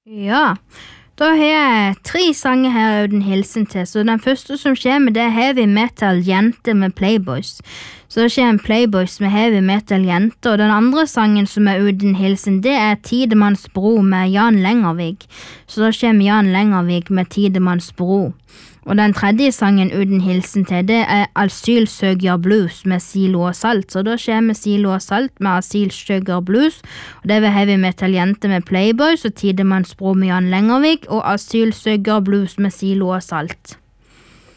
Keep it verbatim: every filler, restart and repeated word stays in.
Ja, da har jeg tre sanger her uten hilsen til, så den første som kommer det er Heavy Metal Jente med Playboys. Så da kommer Playboys med Heavy Metal Jente, og den andre sangen som er uten hilsen det er Tidemanns Bro med Jan Lengervik. Så da kommer Jan Lengervik med Tidemanns Bro. Og den tredje sangen uten hilsen til det er Asylsøker Blues med Silo og Salt. Så da kommer Silo og Salt med Asylsøker Blues, og det er Heavy Metal Jente med Playboys og Tidemanns Bro med Jan Lengervik og Asylsøker Blues med Silo og Salt.